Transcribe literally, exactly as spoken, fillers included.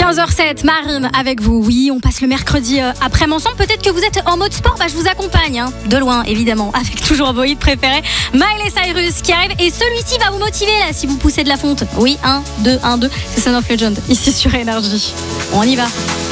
quinze heures sept, Marine avec vous. Oui, on passe le mercredi euh, après ensemble. Peut-être que vous êtes en mode sport, bah, je vous accompagne, hein, de loin évidemment, avec toujours vos hits préférés. Miley Cyrus qui arrive et celui-ci va vous motiver là si vous poussez de la fonte. Oui, un, deux, un, deux, c'est Son of Legend, ici sur Énergie. On y va.